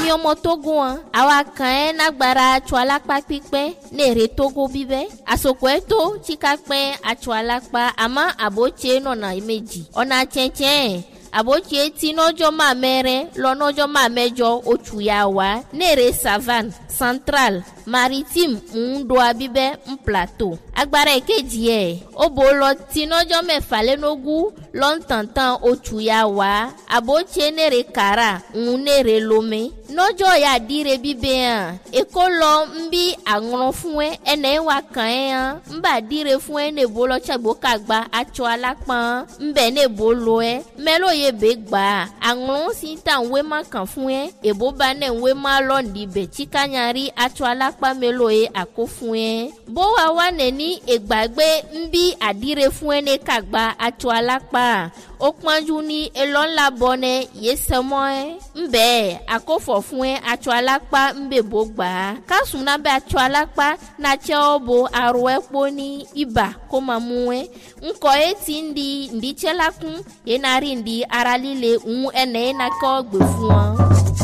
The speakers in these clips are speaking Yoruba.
Ami ọmọ Togo an, àwa kan nagbara atsualakpa kpikpe nere Togo bibe. Asoko eto tsikakpe atsualakpa ama abotse nona meji. Ona tchenchen. Abotse ti nojo mamere lo nojo mamejo otuyawa nere savane central maritime ndo abibe plateau agbara ekeji obolo ti nojo mefale nogu lo ntantan otuyawa abotse nere kara nere lome nojo ya dire bibe an ekolo mbi agron fun ene wa kan mba dire fun ne bolo chagbo kagba acho alapan mbe ne bolo melo ye begba agron si tan we ma kan fun ebo ba ne we ma lo ndi be chikanyari acho alapa melo ako fun bo wa wa ne ni egbagbe mbi adire fun ne kagba acho alapa o panju ni elon la bone yesemo mbe akofo fun acho alapa mbe bogba kasuna be acho alapa na che obo aro epo ni iba ko mamuwe nko eti ndi chelakun yenari ndi aralile ene na ko gbe fun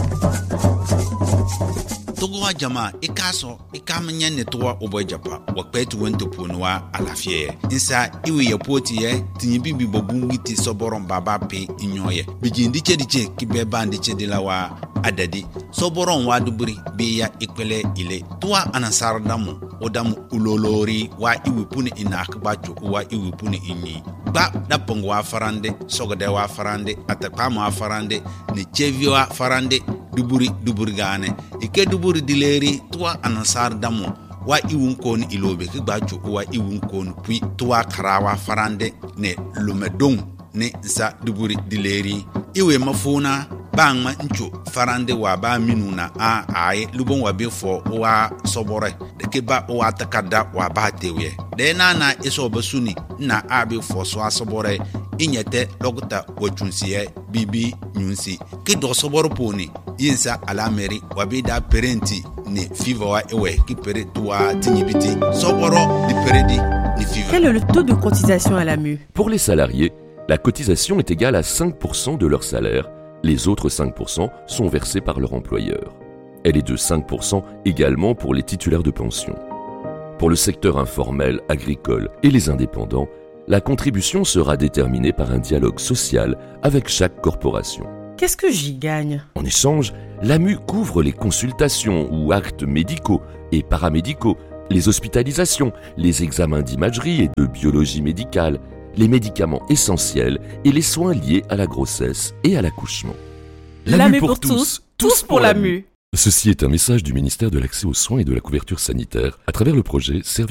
Togo wa jama ikaso ikamnya ne towa obojapa wakpetu wento ponwa alafie insa iwe yepoti tinyibibi bobungiti soboron baba pe inyoye bijindi chediche kibeba ndiche dilawa adadi soboron wa duburi beya ikwele ile towa anasar damu odamu ulolori wa iwe puni inakbacho wa iwe puni inni ba dapongo wa farande sogode wa farande atakama wa farande ni chevi wa farande duburi gane ike duburi dileri tuwa anasar damo wa iwunkon ilobe kigbacho wa iwunkon pui tuwa karawa farande ne lumedong ne za duburi dileri iwe mafuna bangma ncho farande wa ba minuna ai lubon wa befo wa sobore de keba wa takada wa ba tewe de na eso basuni na abi fo so asobore inyete logota wachunsiye bibi nyunsi ki do soboro poni yinsa alameri wabida parenti ne fiva wa ewe ki pere toi tinyibiti soboro di peredi ni fiva. Quel est le taux de cotisation à l'AMU? Pour les salariés, la cotisation est égale à 5% de leur salaire. Les autres 5% sont versés par leur employeur. Elle est de 5% également pour les titulaires de pension. Pour le secteur informel, agricole et les indépendants, la contribution sera déterminée par un dialogue social avec chaque corporation. Qu'est-ce que j'y gagne? En échange, l'AMU couvre les consultations ou actes médicaux et paramédicaux, les hospitalisations, les examens d'imagerie et de biologie médicale, les médicaments essentiels et les soins liés à la grossesse et à l'accouchement. L'AMU pour tous, tous pour l'AMU. Ceci est un message du ministère de l'Accès aux soins et de la couverture sanitaire à travers le projet